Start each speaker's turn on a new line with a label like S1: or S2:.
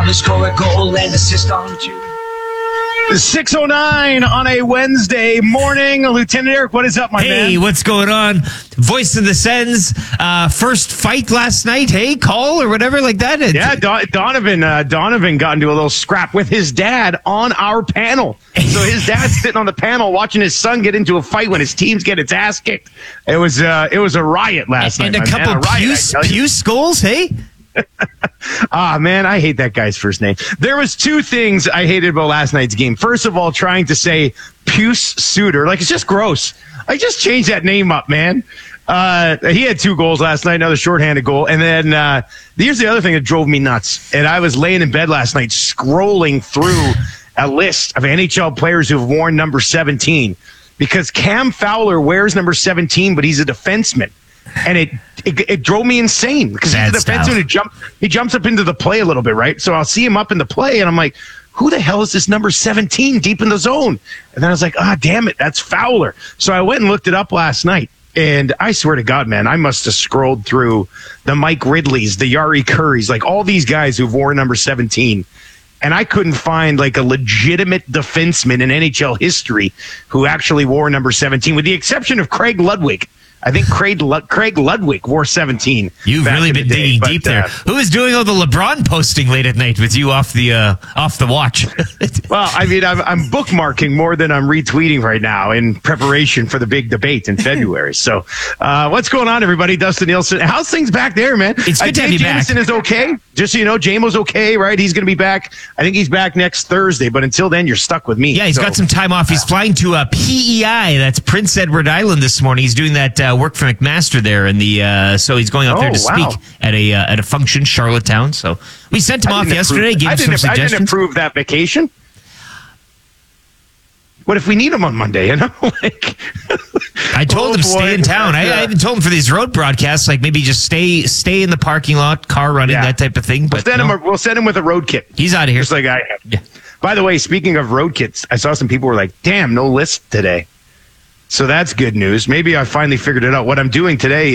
S1: to score a goal and assist on two.
S2: 6:09 on a Wednesday morning. Lieutenant Eric, what is up, my man?
S3: Hey, what's going on? Voice of the Sens, first fight last night, hey, call or whatever like that.
S2: Yeah, Donovan got into a little scrap with his dad on our panel. So his dad's sitting on the panel watching his son get into a fight when his teams get its ass kicked. It was a riot last night.
S3: And a couple Puce goals, hey?
S2: Man, I hate that guy's first name. There was two things I hated about last night's game. First of all, trying to say Puce Suter, like it's just gross. I just changed that name up, man. He had 2 goals last night, another shorthanded goal. And then here's the other thing that drove me nuts. And I was laying in bed last night scrolling through a list of NHL players who've worn number 17 because Cam Fowler wears number 17, but he's a defenseman. And it drove me insane because he's a defenseman he jumps up into the play a little bit, right? So I'll see him up in the play, and I'm like, who the hell is this number 17 deep in the zone? And then I was like, damn it, that's Fowler. So I went and looked it up last night, and I swear to God, man, I must have scrolled through the Mike Ridleys, the Yari Currys, like all these guys who've worn number 17. And I couldn't find like a legitimate defenseman in NHL history who actually wore number 17, with the exception of Craig Ludwig. I think Craig Ludwig wore 17.
S3: You've really been digging deep there. Who is doing all the LeBron posting late at night with you off the watch?
S2: Well, I mean, I'm bookmarking more than I'm retweeting right now in preparation for the big debate in February. So, what's going on, everybody? Dustin Nielsen, how's things back there, man?
S3: It's good to have you back.
S2: Jameson is okay. Just so you know, Jamo's okay, right? He's going to be back. I think he's back next Thursday. But until then, you're stuck with me.
S3: Yeah, he's got some time off. He's flying to PEI. That's Prince Edward Island this morning. He's doing that work for McMaster there, and so he's going out there to speak at a function, Charlottetown. So we sent him off yesterday. Gave him some suggestions.
S2: I didn't approve that vacation. What if we need him on Monday? You know,
S3: I told him stay in town. I even told him for these road broadcasts, like maybe just stay in the parking lot, car running, that type of thing. But
S2: we'll send him with a road kit.
S3: He's out of here,
S2: just like I have. Yeah. By the way, speaking of road kits, I saw some people were like, "Damn, no list today." So that's good news. Maybe I finally figured it out. What I'm doing today